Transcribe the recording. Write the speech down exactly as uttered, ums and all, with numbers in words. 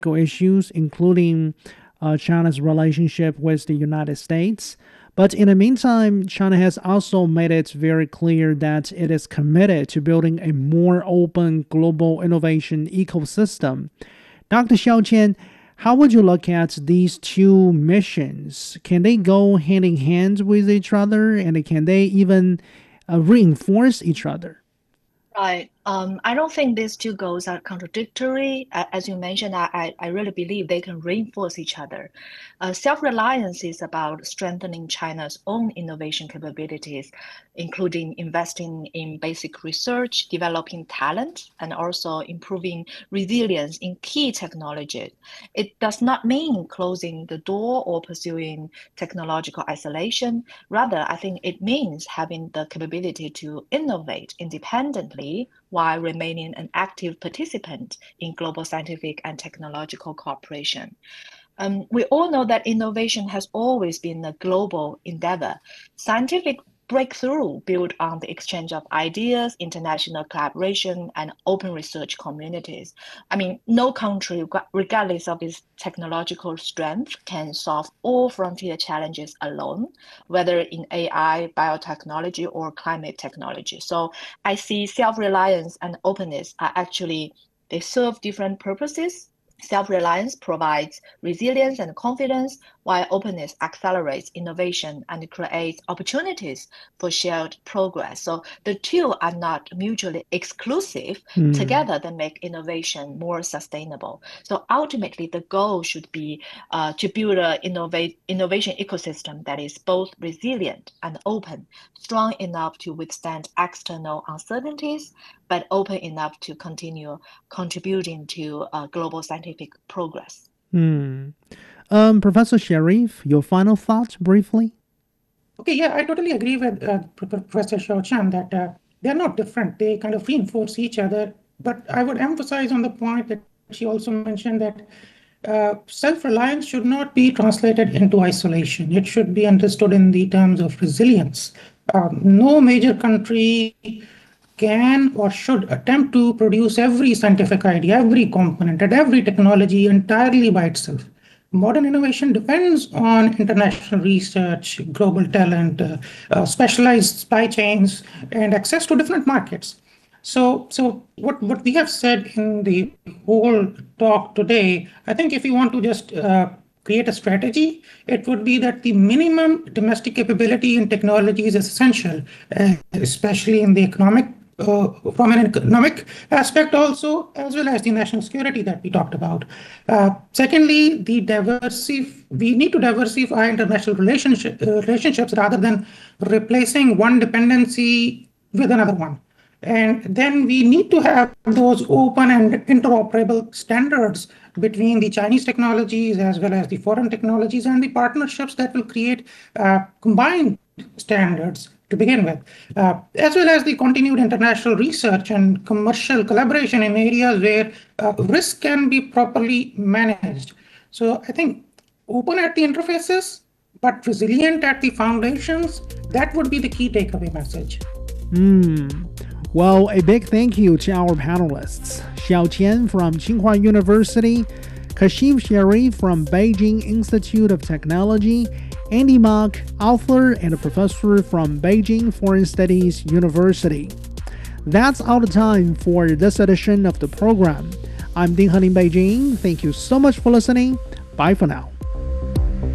issues, including uh, China's relationship with the United States. But in the meantime, China has also made it very clear that it is committed to building a more open global innovation ecosystem. Doctor Xiao Qian, how would you look at these two missions? Can they go hand in hand with each other, and can they even uh, reinforce each other? Right. Um, I don't think these two goals are contradictory. A- As you mentioned, I, I I really believe they can reinforce each other. Uh, self-reliance is about strengthening China's own innovation capabilities, including investing in basic research, developing talent, and also improving resilience in key technologies. It does not mean closing the door or pursuing technological isolation. Rather, I think it means having the capability to innovate independently while remaining an active participant in global scientific and technological cooperation. Um, we all know that innovation has always been a global endeavor. Scientific breakthrough built on the exchange of ideas, international collaboration, and open research communities. I mean, no country, regardless of its technological strength, can solve all frontier challenges alone, whether in A I, biotechnology, or climate technology. So I see self-reliance and openness are actually, they serve different purposes. Self-reliance provides resilience and confidence, while openness accelerates innovation and creates opportunities for shared progress. So the two are not mutually exclusive. Hmm. Together, they make innovation more sustainable. So ultimately, the goal should be uh, to build an innovate, innovation ecosystem that is both resilient and open, strong enough to withstand external uncertainties, but open enough to continue contributing to uh, global scientific progress. Hmm. Um, Professor Sharif, your final thoughts briefly? Okay, yeah, I totally agree with uh, Professor Shao Chan that uh, they're not different. They kind of reinforce each other. But I would emphasize on the point that she also mentioned that uh, self-reliance should not be translated into isolation. It should be understood in the terms of resilience. Um, no major country can or should attempt to produce every scientific idea, every component, and every technology entirely by itself. Modern innovation depends on international research, global talent, uh, uh, specialized supply chains, and access to different markets. So, so what, what we have said in the whole talk today, I think if you want to just uh, create a strategy, it would be that the minimum domestic capability in technology is essential, uh, especially in the economic uh, from an economic aspect also, as well as the national security that we talked about. Uh, secondly, the diversity, we need to diversify international relationship, uh, relationships rather than replacing one dependency with another one. And then we need to have those open and interoperable standards between the Chinese technologies as well as the foreign technologies and the partnerships that will create uh, combined standards to begin with, uh, as well as the continued international research and commercial collaboration in areas where uh, risk can be properly managed. So I think open at the interfaces, but resilient at the foundations, that would be the key takeaway message. Hmm. Well, a big thank you to our panelists, Xiao Qian from Tsinghua University, Kashif Sharif from Beijing Institute of Technology, Andy Mok, author and a professor from Beijing Foreign Studies University. That's all the time for this edition of the program. I'm Ding Han in Beijing. Thank you so much for listening. Bye for now.